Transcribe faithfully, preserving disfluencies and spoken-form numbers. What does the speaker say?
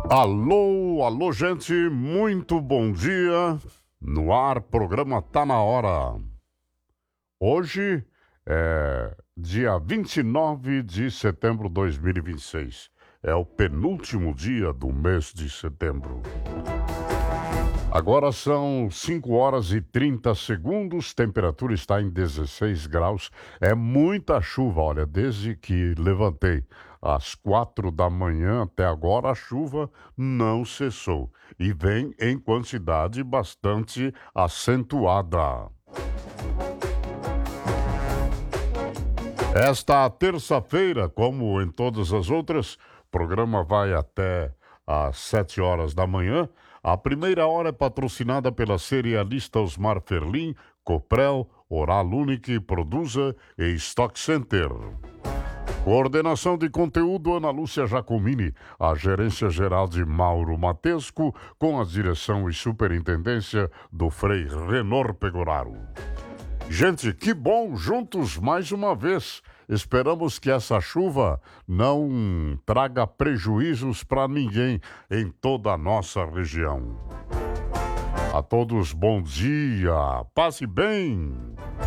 Alô, alô, gente, muito bom dia. No ar, programa Tá na Hora. Hoje é dia vinte e nove de setembro de dois mil e vinte e seis. É o penúltimo dia do mês de setembro. Agora são cinco horas e trinta segundos, temperatura está em dezesseis graus. É muita chuva, olha, desde que levantei às quatro da manhã até agora, a chuva não cessou e vem em quantidade bastante acentuada. Esta terça-feira, como em todas as outras, o programa vai até às sete horas da manhã. A primeira hora é patrocinada pela cerealista Osmar Ferlin, Coprel, Oral Unique, Produza e Stock Center. Coordenação de conteúdo Ana Lúcia Jacomini, a gerência geral de Mauro Matesco, com a direção e superintendência do Frei Renor Pegoraro. Gente, que bom, juntos mais uma vez. Esperamos que essa chuva não traga prejuízos para ninguém em toda a nossa região. A todos, bom dia, passe bem.